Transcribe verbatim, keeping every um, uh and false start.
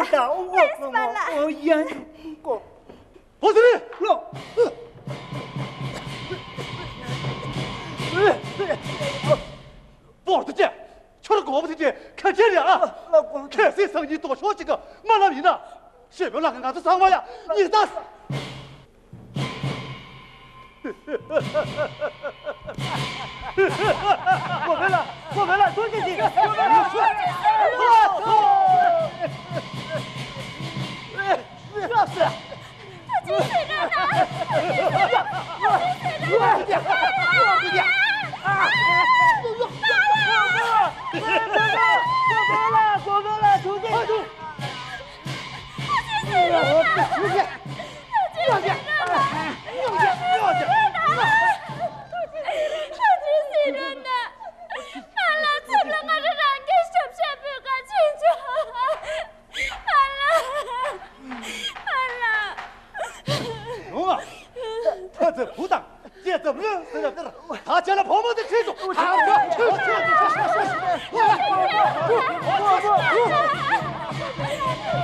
打我，我我演过。 我这里老， 不好的姐，瞧着搞不的姐，看见了啊！ 老公， 看谁生意多说几个，慢了你呢。谁不让看俺这上班呀？你打死！ 我们了，我们了，多谢你，我们了，老师， 他进水了呢！他进水了！他进水了！ 我不讲，我不讲，啊！过门了，过门了，徒弟，快住！ 他进水了！ 出去！ 他进水了！ 又去，又去！ 他进水了呢！俺俩怎么俺这让给小小不敢进去？俺俩，俺俩。 龙啊，他这不当，这怎么了？这这他将来泡沫的追逐，他这这这这这这这这这这这这这